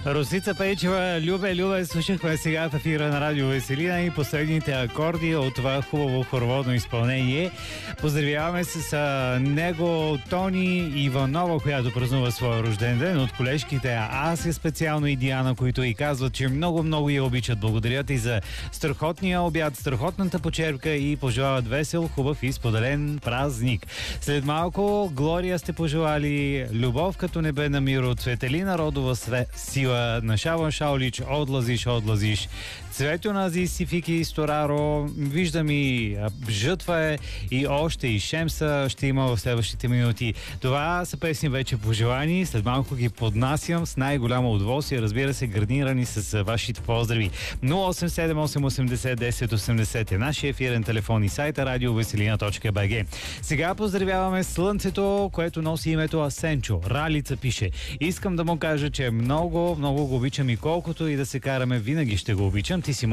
Росица Пейчева, Любе, слушахме сега в ефира на Радио Веселина и последните акорди от това хубаво хороводно изпълнение. Поздравяваме се с него Тони Иванова, която празнува своя рожден ден, от колежките Ася специално и Диана, които и казват, че много я обичат. Благодарят и за страхотния обяд, страхотната почерпка и пожелават весел, хубав и споделен празник. След малко Глория сте пожелали любов като небе на миро, Цветелина Родова сила на Шаван Шаулич, отлазиш. Цвето на Зисифики Стораро, виждам и Жътва и още и Шемса ще има в следващите минути. Това са песни вече пожелани, след малко ги поднасям с най-голямо удоволствие, разбира се, градинирани с вашите поздрави. 0878801080 е нашия ефирен телефон и сайта radiovеселина.bg. Сега поздравяваме Слънцето, което носи името Асенчо. Ралица пише: искам да му кажа, че много го обичам и колкото и да се караме, винаги ще го обичам. Ти си